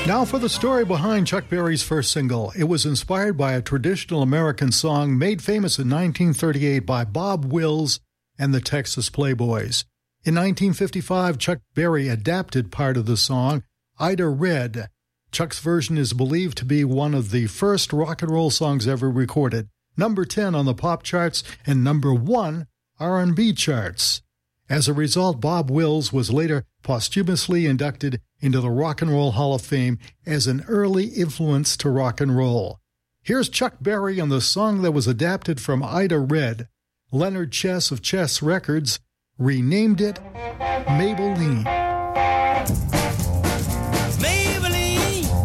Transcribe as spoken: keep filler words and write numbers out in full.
Now for the story behind Chuck Berry's first single. It was inspired by a traditional American song made famous in nineteen thirty-eight by Bob Wills and the Texas Playboys. In nineteen fifty-five, Chuck Berry adapted part of the song, Ida Red. Chuck's version is believed to be one of the first rock and roll songs ever recorded, number ten on the pop charts and number one R and B charts. As a result, Bob Wills was later posthumously inducted into the Rock and Roll Hall of Fame as an early influence to rock and roll. Here's Chuck Berry on the song that was adapted from Ida Red. Leonard Chess of Chess Records renamed it Maybelline.